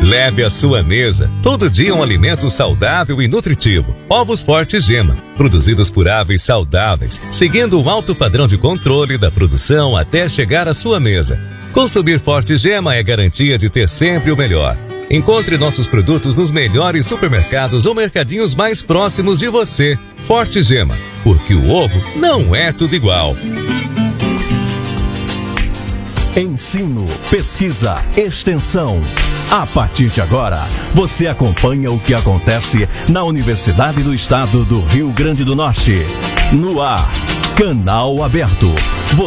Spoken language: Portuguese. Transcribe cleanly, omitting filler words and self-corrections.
Leve à sua mesa todo dia um alimento saudável e nutritivo. Ovos Forte Gema, produzidos por aves saudáveis, seguindo um alto padrão de controle da produção até chegar à sua mesa. Consumir Forte Gema é garantia de ter sempre o melhor. Encontre nossos produtos nos melhores supermercados ou mercadinhos mais próximos de você. Forte Gema, porque o ovo não é tudo igual. Ensino, pesquisa, extensão. A partir de agora, você acompanha o que acontece na Universidade do Estado do Rio Grande do Norte. No ar, Canal Aberto.